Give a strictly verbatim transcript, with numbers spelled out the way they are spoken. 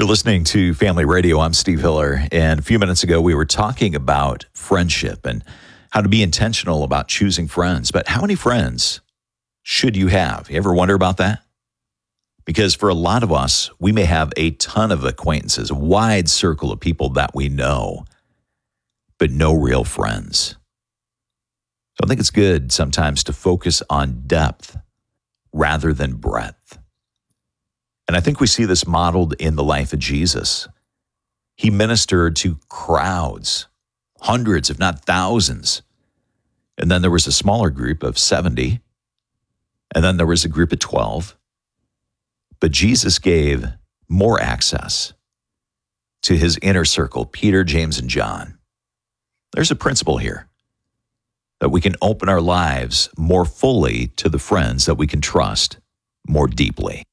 You're listening to Family Radio. I'm Steve Hiller, and a few minutes ago we were talking about friendship and how to be intentional about choosing friends. But how many friends should you have? You ever wonder about that? Because for a lot of us, we may have a ton of acquaintances, a wide circle of people that we know, but no real friends. So I think it's good sometimes to focus on depth rather than breadth. And I think we see this modeled in the life of Jesus. He ministered to crowds, hundreds, if not thousands. And then there was a smaller group of seventy. And then there was a group of twelve. But Jesus gave more access to his inner circle, Peter, James, and John. There's a principle here that we can open our lives more fully to the friends that we can trust more deeply.